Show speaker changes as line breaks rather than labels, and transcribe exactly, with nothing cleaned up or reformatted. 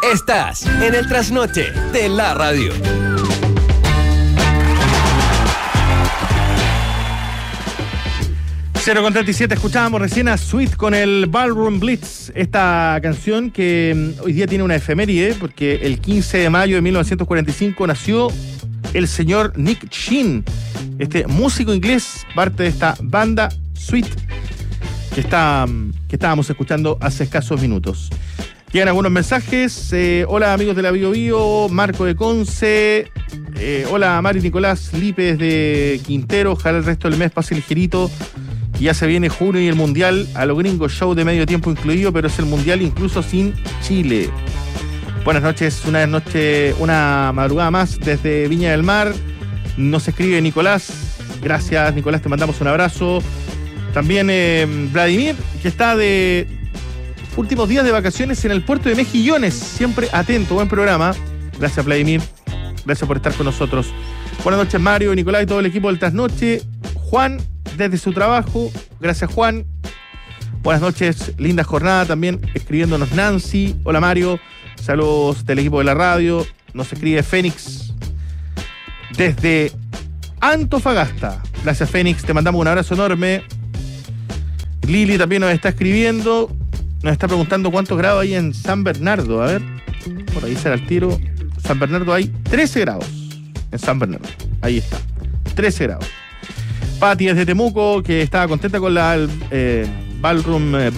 Estás en el trasnoche de la radio.
cero con treinta y siete, escuchábamos recién a Sweet con el Ballroom Blitz, esta canción que hoy día tiene una efeméride porque el quince de mayo de mil novecientos cuarenta y cinco nació el señor Nick Sheen, este músico inglés, parte de esta banda Sweet que, está, que estábamos escuchando hace escasos minutos. Llegan algunos mensajes. Eh, hola amigos de la Bio Bio, Marco de Conce. Eh, hola Mari Nicolás Lipe desde Quintero. Ojalá el resto del mes pase ligerito. Y ya se viene junio y el mundial a lo gringo, show de medio tiempo incluido, pero es el mundial incluso sin Chile. Buenas noches, una noche, una madrugada más desde Viña del Mar. Nos escribe Nicolás. Gracias Nicolás, te mandamos un abrazo. También eh, Vladimir, que está de últimos días de vacaciones en el puerto de Mejillones. Siempre atento, buen programa. Gracias Vladimir, gracias por estar con nosotros. Buenas noches Mario, Nicolás y todo el equipo del Trasnoche. Juan, desde su trabajo, gracias Juan. Buenas noches, linda jornada también, escribiéndonos Nancy. Hola Mario, saludos del equipo de la radio. Nos escribe Fénix desde Antofagasta. Gracias Fénix, te mandamos un abrazo enorme. Lili también nos está escribiendo, nos está preguntando cuántos grados hay en San Bernardo. A ver, por ahí será el tiro. San Bernardo hay trece grados en San Bernardo, ahí está, trece grados. Pati desde Temuco, que estaba contenta con la eh, Ballroom